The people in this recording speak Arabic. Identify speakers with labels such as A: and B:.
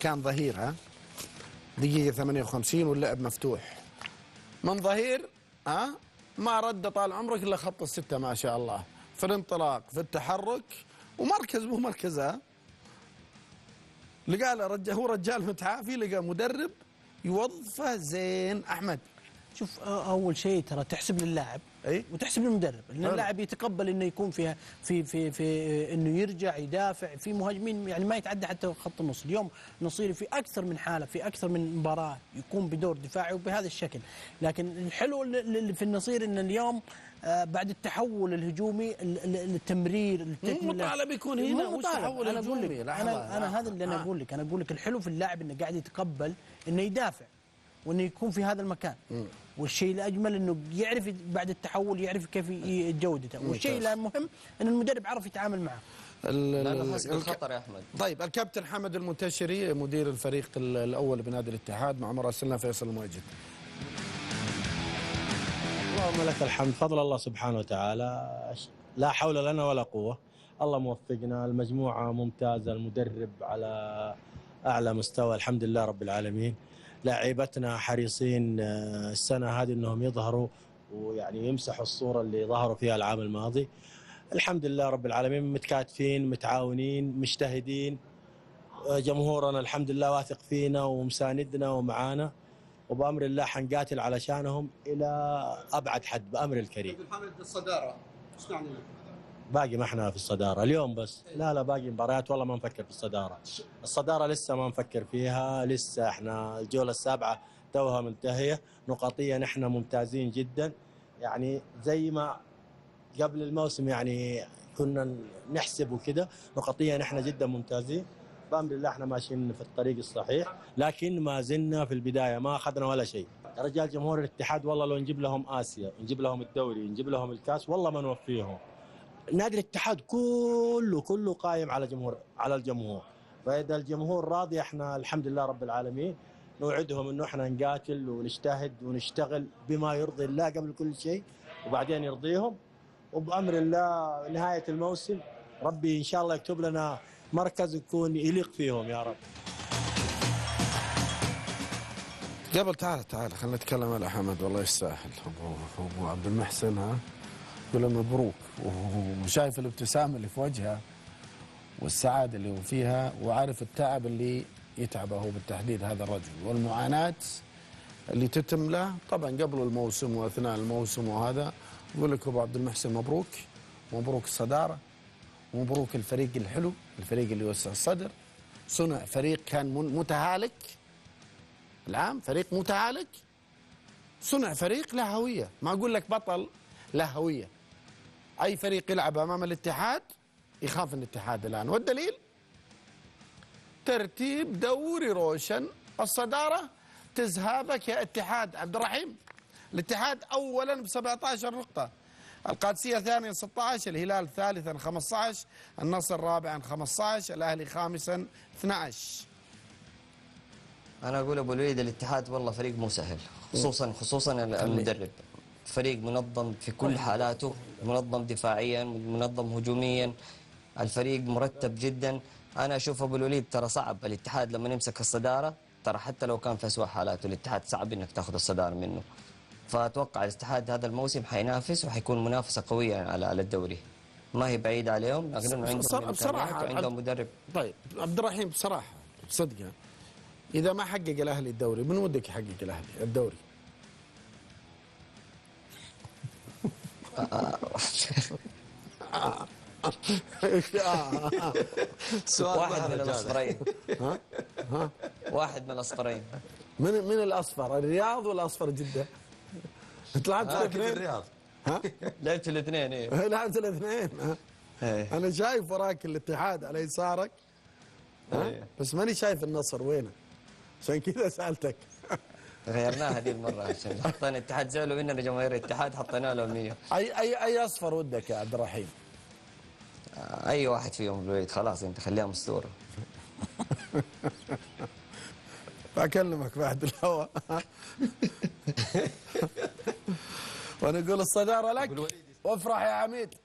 A: كان ظهير، ها دقيقة 58 واللعب مفتوح من ظهير، ها ما رد طال عمرك الا خط الستة ما شاء الله، في الانطلاق في التحرك ومركز مو مركزه. لقى له رجال، هو رجال متعافي، لقى مدرب يوظفه زين. احمد
B: شوف، اول شيء ترى تحسب للاعب وتحسب للمدرب، لان اللاعب يتقبل انه يكون فيها في انه يرجع يدافع. في مهاجمين يعني ما يتعدى حتى خط النص. اليوم نصيري في اكثر من حاله، في اكثر من مباراه يكون بدور دفاعي وبهذا الشكل. لكن الحلو اللي في النصير ان اليوم بعد التحول الهجومي التمرير التكمله
A: مطالب يكون هنا مش تحول هجومي.
B: انا هذا اللي انا اقول لك. انا اقول لك الحلو في اللاعب انه قاعد يتقبل انه يدافع وانه يكون في هذا المكان. والشيء الاجمل انه يعرف بعد التحول يعرف كيف جودته. والشيء المهم ان المدرب عرف يتعامل معه.
C: لا حس بالخطر يا احمد.
A: طيب الكابتن حمد المنتشري مدير الفريق الاول بنادي الاتحاد مع مراسلنا فيصل المواجد.
D: اللهم لك الحمد، فضل الله سبحانه وتعالى، لا حول لنا ولا قوة. الله موفقنا، المجموعة ممتازة، المدرب على أعلى مستوى الحمد لله رب العالمين. لاعبتنا حريصين السنة هذه أنهم يظهروا ويعني يمسحوا الصورة اللي ظهروا فيها العام الماضي. الحمد لله رب العالمين، متكاتفين متعاونين مجتهدين. جمهورنا الحمد لله واثق فينا ومساندنا ومعانا، وبأمر الله حنقاتل علشانهم إلى أبعد حد بأمر الكريم.
E: محمد الصدارة ايش تعني؟
D: باقي ما احنا في الصدارة اليوم بس، لا باقي مباريات والله ما نفكر في الصدارة. الصدارة لسه ما نفكر فيها، لسه احنا الجولة السابعة توها منتهية. نقاطيا احنا ممتازين جدا، يعني زي ما قبل الموسم يعني كنا نحسب وكده. نقاطيا احنا جدا ممتازين بأمر الله، احنا ماشيين في الطريق الصحيح، لكن ما زلنا في البداية، ما أخذنا ولا شيء. رجال جمهور الاتحاد والله لو نجيب لهم آسيا، نجيب لهم الدوري، نجيب لهم الكاس، والله ما نوفيهم. نادي الاتحاد كله قائم على الجمهور. فإذا الجمهور راضي احنا الحمد لله رب العالمين. نوعدهم انه احنا نقاتل ونجتهد ونشتغل بما يرضي الله قبل كل شيء، وبعدين يرضيهم. وبأمر الله نهاية الموسم ربي إن شاء الله يكتب لنا مركز يكون يليق فيهم يا رب.
A: قبل تعال خلينا نتكلم على حمد، والله يستاهل. ابو عبد المحسن ها يقول له مبروك، وشايف الابتسامه اللي في وجهه والسعاده اللي هو فيها، وعارف التعب اللي يتعبه هو بالتحديد هذا الرجل، والمعاناه اللي تتم له طبعا قبل الموسم واثناء الموسم. وهذا يقول لك ابو عبد المحسن مبروك، مبروك الصداره، ومبروك الفريق الحلو، الفريق اللي وسع الصدر. صنع فريق كان متهالك العام، فريق متهالك، صنع فريق له هويه. ما اقول لك بطل، له هويه. اي فريق يلعب امام الاتحاد يخاف الاتحاد الان، والدليل ترتيب دوري روشن. الصداره تزهابك يا اتحاد عبد الرحيم. الاتحاد اولا ب 17 نقطه، القادسيه ثانيا 16، الهلال ثالثا 15، النصر رابعا 15، الاهلي خامسا 12.
C: انا اقول ابو الوليد الاتحاد والله فريق مو سهل، خصوصا المدرب. فريق منظم في كل حالاته، منظم دفاعيا، منظم هجوميا، الفريق مرتب جدا. انا اشوف ابو الوليد ترى صعب الاتحاد لما يمسك الصداره، ترى حتى لو كان في اسوء حالاته الاتحاد صعب انك تاخذ الصداره منه. فاتوقع الاتحاد هذا الموسم حينافس وحيكون منافسه قويه على الدوري، ما هي بعيده عليهم، لكن عندهم
A: بصراحه
C: وعندهم مدرب.
A: طيب عبد الرحيم بصراحه صدقه، اذا ما حقق الاهلي الدوري من ودك يحقق الاهلي الدوري؟
C: واحد من الاصفرين. واحد من الاصفرين.
A: من الاصفر؟ الرياض ولا اصفر جده؟ انت لعبت الاثنين؟
C: الرياض. لعبت الاثنين.
A: ايه لعبت الاثنين. انا شايف وراك الاتحاد على يسارك، بس ماني شايف النصر وينه، عشان كذا سالتك.
C: غيرناها هذه المره عشان حطينا الاتحاد، زعلوا مننا جماهير الاتحاد، حطينا لهم 100.
A: اي اصفر ودك يا عبد الرحيم؟
C: اي واحد فيهم الوليد، خلاص انت خليها مستوره.
A: بكلمك بعد الهواء. ونقول الصداره لك، وافرح يا عميد.